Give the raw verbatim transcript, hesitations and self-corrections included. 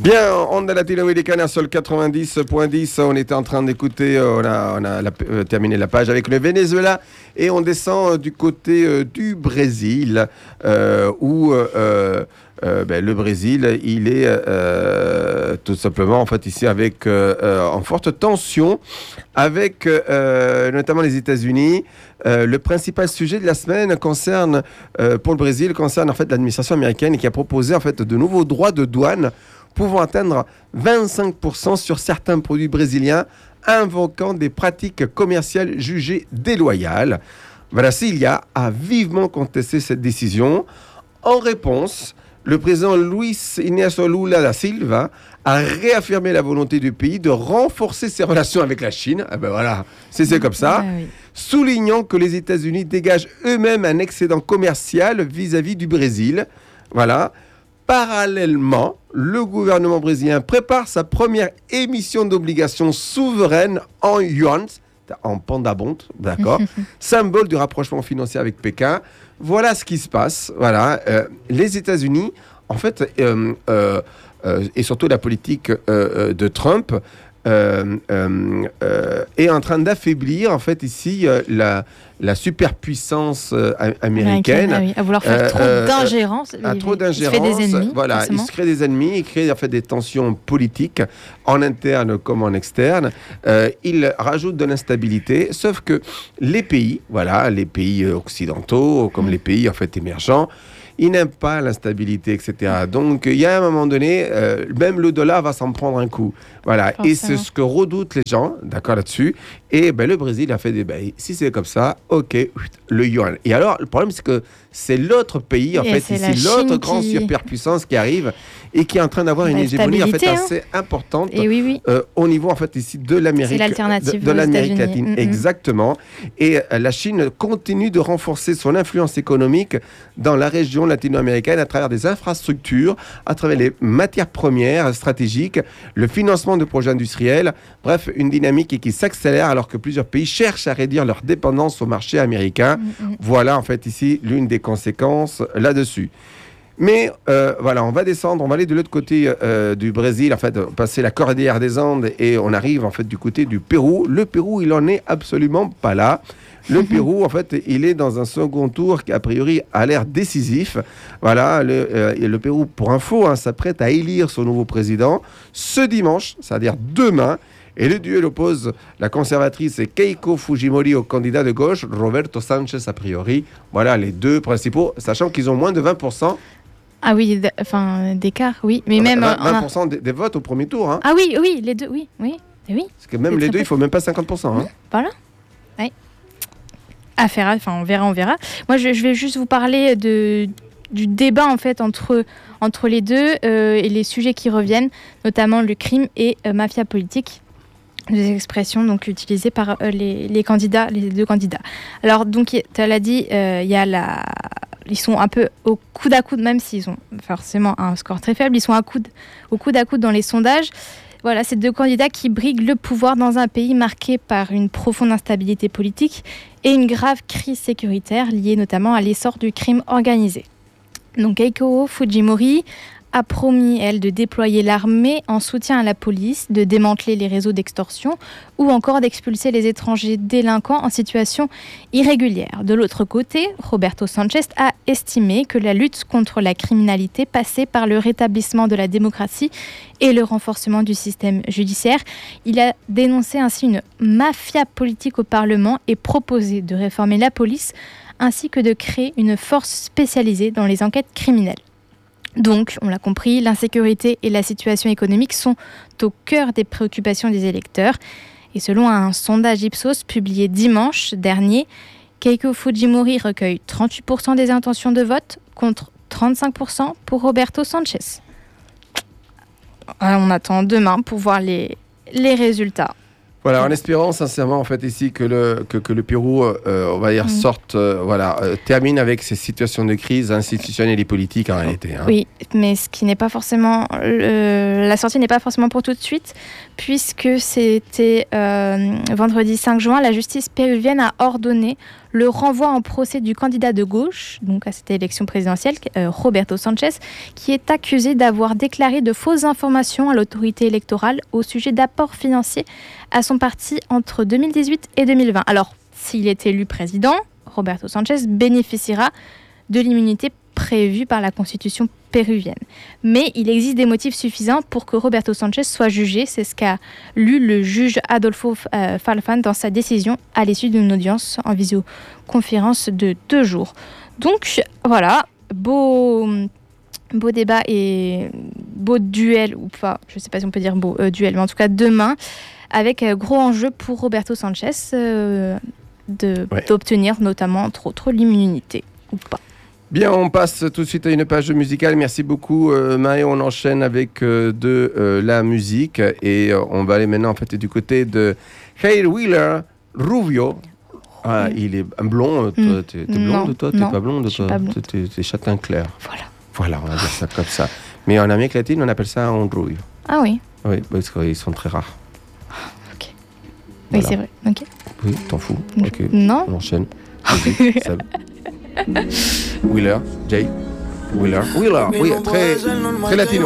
Bien, on est latino-américaine sur le quatre-vingt-dix point dix. On était en train d'écouter, on a, on a la, euh, terminé la page avec le Venezuela et on descend du côté euh, du Brésil euh, où euh, euh, ben, le Brésil, il est euh, tout simplement en fait ici avec euh, euh, en forte tension avec euh, notamment les États-Unis. Euh, le principal sujet de la semaine concerne, euh, pour le Brésil, concerne en fait l'administration américaine qui a proposé en fait de nouveaux droits de douane pouvant atteindre vingt-cinq pour cent sur certains produits brésiliens, invoquant des pratiques commerciales jugées déloyales. Brasilia a vivement contesté cette décision. En réponse, le président Luis Inácio Lula da Silva a réaffirmé la volonté du pays de renforcer ses relations avec la Chine. Ah ben voilà, c'est, c'est comme ça. Ah oui. Soulignant que les États-Unis dégagent eux-mêmes un excédent commercial vis-à-vis du Brésil. Voilà. Parallèlement, le gouvernement brésilien prépare sa première émission d'obligations souveraines en yuan, en pandabont, d'accord, symbole du rapprochement financier avec Pékin. Voilà ce qui se passe. Voilà, euh, les États-Unis, en fait, euh, euh, euh, et surtout la politique euh, de Trump, euh, euh, euh, est en train d'affaiblir, en fait, ici, euh, la, la superpuissance euh, américaine. Ah oui, à vouloir faire Euh, trop euh, d'ingérence. À il, trop il d'ingérence. se fait des ennemis. Voilà, forcément. il se crée des ennemis, il crée en fait des tensions politiques en interne comme en externe. Euh, il rajoute de l'instabilité, sauf que les pays, voilà, les pays occidentaux, comme mmh. les pays en fait émergents, ils n'aiment pas l'instabilité, et cetera. Donc, il y a un moment donné, euh, même le dollar va s'en prendre un coup. Voilà. Forcément. Et c'est ce que redoutent les gens, d'accord, là-dessus. Et ben, le Brésil a fait des... Ben, si c'est comme ça, OK, le yuan. Et alors, le problème, c'est que c'est l'autre pays, en et fait, c'est ici, l'autre grande qui... superpuissance qui arrive et qui est en train d'avoir une la hégémonie, en fait, hein. assez importante et oui, oui. Euh, au niveau, en fait, ici, de l'Amérique. C'est l'alternative de, de aux l'Amérique États-Unis. latine. Mm-hmm. Exactement. Et euh, la Chine continue de renforcer son influence économique dans la région latino-américaine à travers des infrastructures, à travers les matières premières stratégiques, le financement de projets industriels. Bref, une dynamique qui s'accélère alors que plusieurs pays cherchent à réduire leur dépendance au marché américain. Mm-hmm. Voilà, en fait, ici, l'une des conséquences là-dessus. Mais euh, voilà, on va descendre, on va aller de l'autre côté euh, du Brésil, en fait, passer la cordillère des Andes et on arrive en fait du côté du Pérou. Le Pérou, il en est absolument pas là. Le Pérou, en fait, il est dans un second tour qui, a priori, a l'air décisif. Voilà, le, euh, le Pérou, pour info, hein, s'apprête à élire son nouveau président ce dimanche, c'est-à-dire demain. Et le duel oppose la conservatrice Keiko Fujimori au candidat de gauche, Roberto Sanchez, a priori. Voilà les deux principaux, sachant qu'ils ont moins de vingt pour cent. Ah oui, d- enfin, d'écart, oui. Mais même... vingt pour cent des, des votes au premier tour. Hein. Ah oui, oui, les deux, oui. oui. Et oui. Parce que même les deux, il ne faut même pas cinquante pour cent. Hein. Voilà. Oui. À faire, enfin, on verra, on verra. Moi, je, je vais juste vous parler de... du débat en fait entre, entre les deux euh, et les sujets qui reviennent, notamment le crime et euh, mafia politique, des expressions donc utilisées par euh, les, les candidats, les deux candidats. Alors donc tu l'as dit, il euh, y a la, ils sont un peu au coude à coude, même s'ils ont forcément un score très faible, ils sont à coude, au coude à coude dans les sondages. Voilà, ces deux candidats qui briguent le pouvoir dans un pays marqué par une profonde instabilité politique et une grave crise sécuritaire liée notamment à l'essor du crime organisé. Donc Keiko Fujimori a promis, elle, de déployer l'armée en soutien à la police, de démanteler les réseaux d'extorsion ou encore d'expulser les étrangers délinquants en situation irrégulière. De l'autre côté, Roberto Sanchez a estimé que la lutte contre la criminalité passait par le rétablissement de la démocratie et le renforcement du système judiciaire. Il a dénoncé ainsi une mafia politique au Parlement et proposé de réformer la police ainsi que de créer une force spécialisée dans les enquêtes criminelles. Donc, on l'a compris, l'insécurité et la situation économique sont au cœur des préoccupations des électeurs. Et selon un sondage Ipsos publié dimanche dernier, Keiko Fujimori recueille trente-huit pour cent des intentions de vote contre trente-cinq pour cent pour Roberto Sanchez. Alors, on attend demain pour voir les, les résultats. Voilà, en espérant sincèrement en fait ici que le que, que le Pérou, euh, on va dire, mmh. sorte, euh, voilà, euh, termine avec ces situations de crise institutionnelle et politique en réalité. Hein. Oui, mais ce qui n'est pas forcément, euh, la sortie n'est pas forcément pour tout de suite, puisque c'était euh, vendredi cinq juin, la justice péruvienne a ordonné le renvoi en procès du candidat de gauche, donc à cette élection présidentielle, euh, Roberto Sanchez, qui est accusé d'avoir déclaré de fausses informations à l'autorité électorale au sujet d'apports financiers à son parti entre deux mille dix-huit et deux mille vingt. Alors, s'il est élu président, Roberto Sanchez bénéficiera de l'immunité prévue par la Constitution péruvienne. Mais il existe des motifs suffisants pour que Roberto Sanchez soit jugé. C'est ce qu'a lu le juge Adolfo euh, Farfán dans sa décision à l'issue d'une audience en visioconférence de deux jours. Donc voilà, beau, beau débat et beau duel, ou pas, je ne sais pas si on peut dire beau euh, duel, mais en tout cas demain, avec euh, gros enjeu pour Roberto Sanchez euh, de, ouais. d'obtenir notamment, entre autres, l'immunité ou pas. Bien, on passe tout de suite à une page musicale. Merci beaucoup, euh, Maë. On enchaîne avec euh, de euh, la musique et euh, on va aller maintenant en fait du côté de Jair Wheeler, Rubio. Ah, mm. Il est blond. Toi, t'es, t'es blonde, toi, t'es non, pas blonde, toi. Blonde. T'es, t'es châtain clair. Voilà. Voilà, on va dire ça comme ça. Mais en Amérique latine, on appelle ça un rubio. Ah oui. Oui, parce qu'ils sont très rares. Ok. Voilà. Oui, c'est vrai. Ok. Oui, t'en fous. Ok. Non. On enchaîne. Ça... Wheeler, Jay, Wheeler, Wheeler, oui, très, très latino.